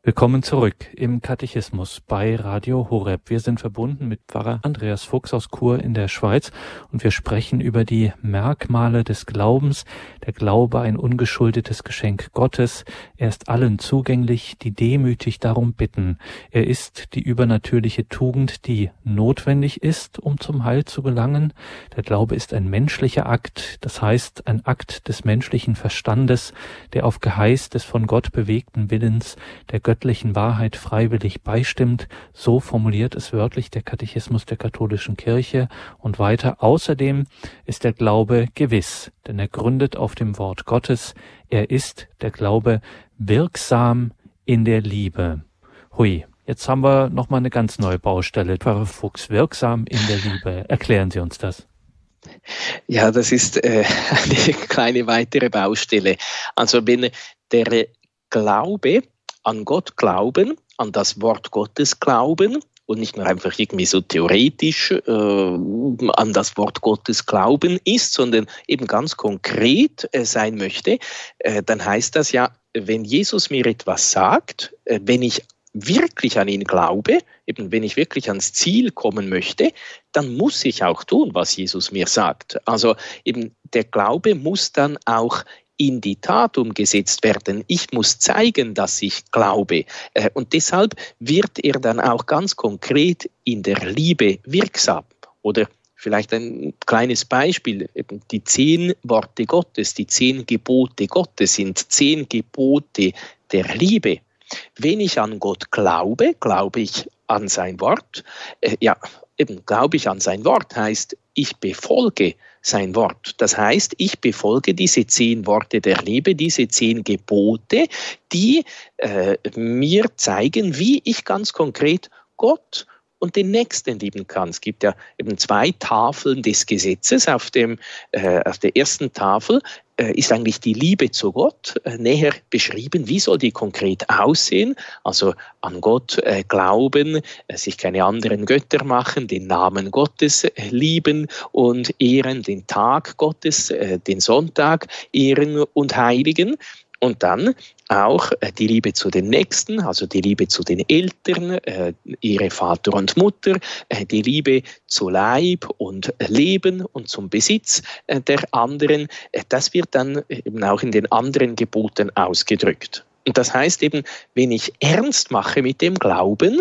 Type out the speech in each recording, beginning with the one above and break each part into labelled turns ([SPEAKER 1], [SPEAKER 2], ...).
[SPEAKER 1] Willkommen zurück im Katechismus bei Radio Horeb. Wir sind verbunden mit Pfarrer Andreas Fuchs aus Chur in der Schweiz und wir sprechen über die Merkmale des Glaubens. Der Glaube, ein ungeschuldetes Geschenk Gottes. Er ist allen zugänglich, die demütig darum bitten. Er ist die übernatürliche Tugend, die notwendig ist, um zum Heil zu gelangen. Der Glaube ist ein menschlicher Akt, das heißt ein Akt des menschlichen Verstandes, der auf Geheiß des von Gott bewegten Willens der göttlichen Wahrheit freiwillig beistimmt, so formuliert es wörtlich der Katechismus der katholischen Kirche und weiter. Außerdem ist der Glaube gewiss, denn er gründet auf dem Wort Gottes. Er ist, der Glaube, wirksam in der Liebe. Hui, jetzt haben wir nochmal eine ganz neue Baustelle. Pfarrer Fuchs, wirksam in der Liebe. Erklären Sie uns das.
[SPEAKER 2] Ja, das ist eine kleine weitere Baustelle. Also wenn der Glaube an Gott glauben, an das Wort Gottes glauben und nicht nur einfach irgendwie so theoretisch an das Wort Gottes glauben ist, sondern eben ganz konkret sein möchte, dann heißt das ja, wenn Jesus mir etwas sagt, wenn ich wirklich an ihn glaube, eben wenn ich wirklich ans Ziel kommen möchte, dann muss ich auch tun, was Jesus mir sagt. Also eben der Glaube muss dann auch in die Tat umgesetzt werden. Ich muss zeigen, dass ich glaube. Und deshalb wird er dann auch ganz konkret in der Liebe wirksam. Oder vielleicht ein kleines Beispiel. Die 10 Worte Gottes, die 10 Gebote Gottes sind 10 Gebote der Liebe. Wenn ich an Gott glaube, glaube ich an sein Wort. Glaube ich an sein Wort heißt, ich befolge sein Wort. Das heißt, ich befolge diese 10 Worte der Liebe, diese 10 Gebote, die mir zeigen, wie ich ganz konkret Gott und den Nächsten lieben kann. Es gibt ja eben 2 Tafeln des Gesetzes. Auf der ersten Tafel ist eigentlich die Liebe zu Gott näher beschrieben. Wie soll die konkret aussehen? Also an Gott glauben, sich keine anderen Götter machen, den Namen Gottes lieben und ehren, den Tag Gottes, den Sonntag ehren und heiligen. Und dann auch die Liebe zu den Nächsten, also die Liebe zu den Eltern, ihre Vater und Mutter, die Liebe zu Leib und Leben und zum Besitz der anderen. Das wird dann eben auch in den anderen Geboten ausgedrückt. Und das heißt eben, wenn ich ernst mache mit dem Glauben,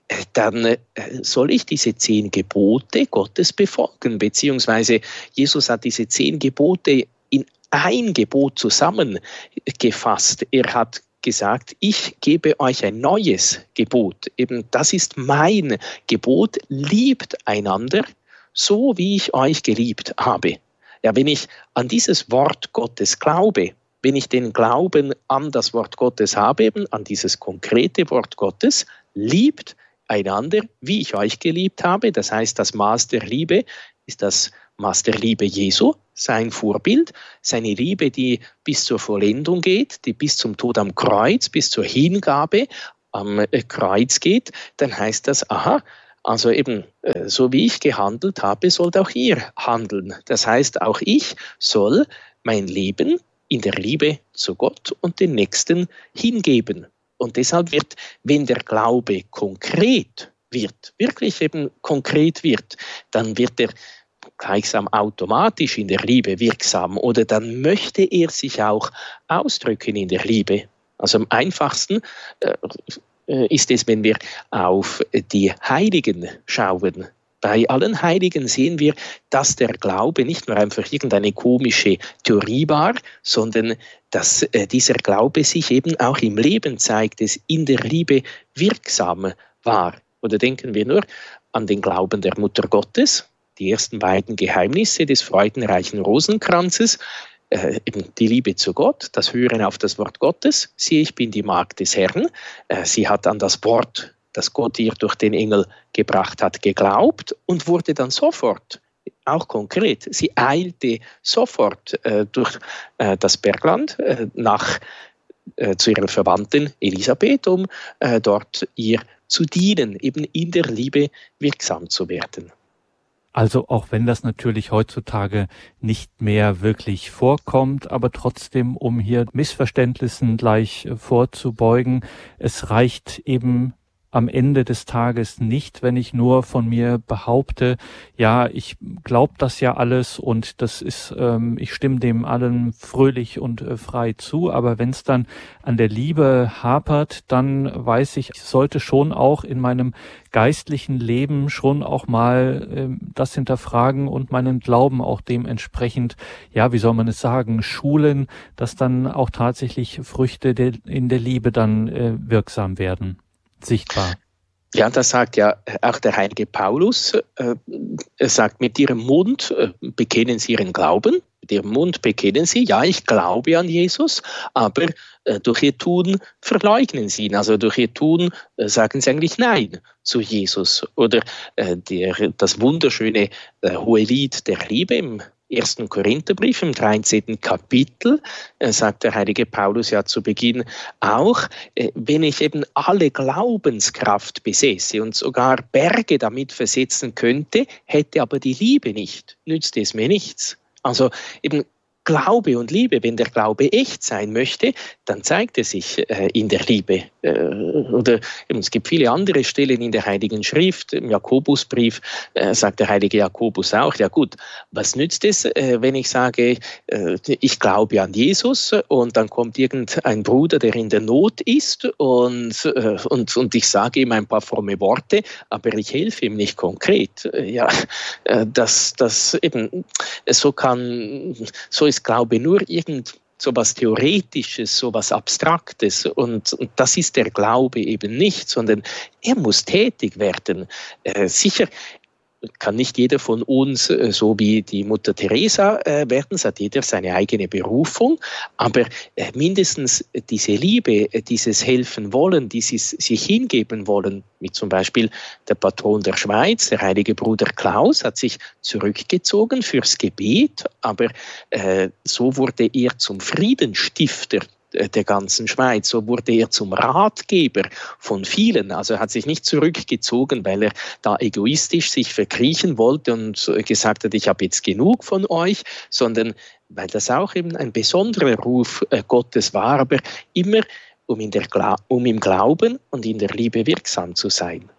[SPEAKER 2] dann soll ich diese 10 Gebote Gottes befolgen, beziehungsweise Jesus hat diese 10 Gebote in ein Gebot zusammengefasst. Er hat gesagt, ich gebe euch ein neues Gebot. Eben das ist mein Gebot, liebt einander, so wie ich euch geliebt habe. Ja, wenn ich an dieses Wort Gottes glaube, wenn ich den Glauben an das Wort Gottes habe, eben an dieses konkrete Wort Gottes, liebt einander, wie ich euch geliebt habe. Das heißt, das Maß der Liebe ist das Maß der Liebe Jesu, sein Vorbild, seine Liebe, die bis zur Vollendung geht, die bis zum Tod am Kreuz, bis zur Hingabe am Kreuz geht, dann heißt das, also eben, so wie ich gehandelt habe, sollt auch ihr handeln. Das heißt, auch ich soll mein Leben in der Liebe zu Gott und den Nächsten hingeben. Und deshalb wird, wenn der Glaube konkret wird, wirklich eben konkret wird, dann wird er gleichsam automatisch in der Liebe wirksam oder dann möchte er sich auch ausdrücken in der Liebe. Also am einfachsten ist es, wenn wir auf die Heiligen schauen. Bei allen Heiligen sehen wir, dass der Glaube nicht nur einfach irgendeine komische Theorie war, sondern dass dieser Glaube sich eben auch im Leben zeigt, es in der Liebe wirksam war. Oder denken wir nur an den Glauben der Mutter Gottes, die ersten beiden Geheimnisse des freudenreichen Rosenkranzes, eben die Liebe zu Gott, das Hören auf das Wort Gottes. Siehe, ich bin die Magd des Herrn. Sie hat an das Wort, das Gott ihr durch den Engel gebracht hat, geglaubt und wurde dann sofort, auch konkret, sie eilte sofort durch das Bergland zu ihrer Verwandten Elisabeth, um dort ihr zu dienen, eben in der Liebe wirksam zu werden.
[SPEAKER 1] Also auch wenn das natürlich heutzutage nicht mehr wirklich vorkommt, aber trotzdem, um hier Missverständnissen gleich vorzubeugen, es reicht eben am Ende des Tages nicht, wenn ich nur von mir behaupte, ja, ich glaube das ja alles und das ist, ich stimme dem allen fröhlich und frei zu, aber wenn es dann an der Liebe hapert, dann weiß ich sollte schon auch in meinem geistlichen Leben schon auch mal das hinterfragen und meinen Glauben auch dementsprechend, ja, wie soll man es sagen, schulen, dass dann auch tatsächlich Früchte in der Liebe dann wirksam werden. Sichtbar.
[SPEAKER 2] Ja, das sagt ja auch der heilige Paulus. Er sagt, mit ihrem Mund bekennen sie ihren Glauben. Mit ihrem Mund bekennen sie, ja, ich glaube an Jesus, aber durch ihr Tun verleugnen sie ihn. Also durch ihr Tun sagen sie eigentlich Nein zu Jesus. Oder das wunderschöne hohe Lied der Liebe im 1. Korintherbrief im 13. Kapitel sagt der heilige Paulus ja zu Beginn auch, wenn ich eben alle Glaubenskraft besäße und sogar Berge damit versetzen könnte, hätte aber die Liebe nicht, nützt es mir nichts. Also eben Glaube und Liebe, wenn der Glaube echt sein möchte, dann zeigt er sich in der Liebe. Oder eben, es gibt viele andere Stellen in der Heiligen Schrift, im Jakobusbrief sagt der heilige Jakobus auch, ja gut, was nützt es, wenn ich sage, ich glaube an Jesus und dann kommt irgendein Bruder, der in der Not ist und ich sage ihm ein paar fromme Worte, aber ich helfe ihm nicht konkret. Ja, das eben, so ist Glaube nur so was Theoretisches, so was Abstraktes und das ist der Glaube eben nicht, sondern er muss tätig werden. Sicher kann nicht jeder von uns so wie die Mutter Teresa werden, es hat jeder seine eigene Berufung, aber mindestens diese Liebe, dieses Helfen wollen, dieses sich hingeben wollen, wie zum Beispiel der Patron der Schweiz, der heilige Bruder Klaus, hat sich zurückgezogen fürs Gebet, aber so wurde er zum Friedensstifter der ganzen Schweiz. So wurde er zum Ratgeber von vielen. Also er hat sich nicht zurückgezogen, weil er da egoistisch sich verkriechen wollte und gesagt hat, ich habe jetzt genug von euch, sondern weil das auch eben ein besonderer Ruf Gottes war, aber immer um im Glauben und in der Liebe wirksam zu sein.